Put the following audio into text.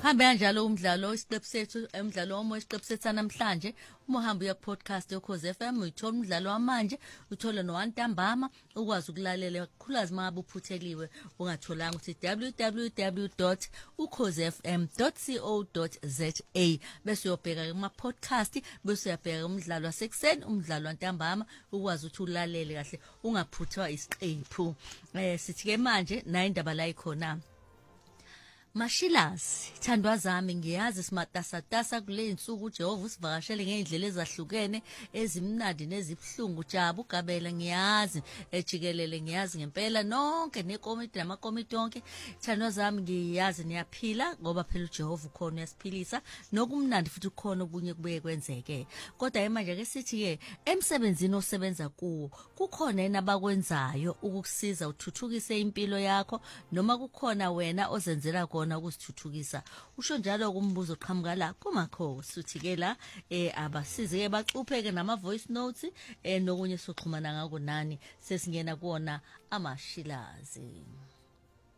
Hambe kanjalo umdlalo isiqephu sethu umdlalo womoya isiqephu sethu namhlanje uma uhamba uya podcast yoKhoze FM uyithola umdlalo wamanje uthola noWantambama ukwazi ukulalela kakhulukazi mangabe uphutheliwe ungatholanga ukuthi www.ukhozefm.co.za bese uyobheka kuma podcast bese uyabheka umdlalo wasekuseni umdlalo wantambama ukwazi ukuthi ulalele kahle ungaphuthwa isiqephu sithi ke manje nayo indaba la ikhona Mashilazi thandwa zami ngiyazi simatasatasa kule insuku uJehova usivakashele ngeindlela ezahlukene ezimnandi nezibhlungu Jabu Gabela ngiyazi ejikelele ngiyazi ngempela nonke nekomiti namakomiti onke thandwa zami ngiyazi niyaphila ngoba phela uJehova ukhona uyasiphilisa nokumnandi futhi ukhona okunye kubuye kwenzeke kodwa manje ke sithi ke emsebenzini osebenza kuwo kukhona yena abakwenzayo ukukusiza uthuthukise impilo yakho noma kukhona wena ozenzela kona ukusithuthukisa usho njalo kumbuzo oqhamuka la kumakhosi uthi ke la abasize ke bacupheke nama voice notes nokunye soxhumana ngako nani sesingena kuona amashilazi